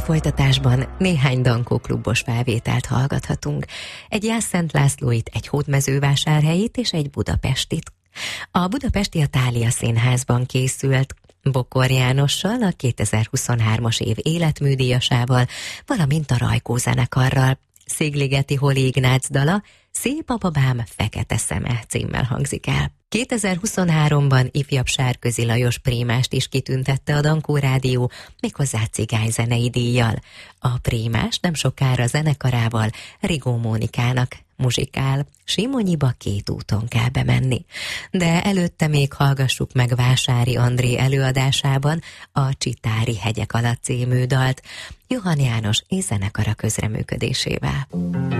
folytatásban néhány Dankó klubos felvételt hallgathatunk. Egy Jász-Szent Lászlóit, egy Hódmezővásárhelyit és egy budapestit. A budapesti a Thália Színházban készült, Bokor Jánossal, a 2023-as év életműdíjasával, valamint a Rajkó zenekarral. Szigligeti Holi Ignác dala Szép a babám fekete szeme címmel hangzik el. 2023-ban ifjabb Sárközi Lajos prímást is kitüntette a Dankó Rádió, méghozzá cigányzenei díjjal. A prímás nem sokára zenekarával Rigó Mónikának muzsikál, Simonyiba 2 úton kell bemenni. De előtte még hallgassuk meg Vásári André előadásában a Csitári hegyek alatt című dalt, Johann János és zenekara közreműködésével.